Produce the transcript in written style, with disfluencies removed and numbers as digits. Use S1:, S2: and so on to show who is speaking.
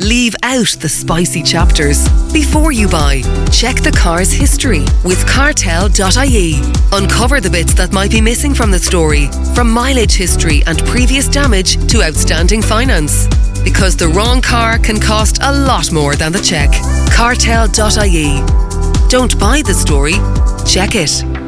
S1: Leave out the spicy chapters. Before you buy, check the car's history with Cartel.ie. Uncover the bits that might be missing from the story, from mileage history and previous damage to outstanding finance. Because the wrong car can cost a lot more than the check. Cartel.ie. Don't buy the story, check it.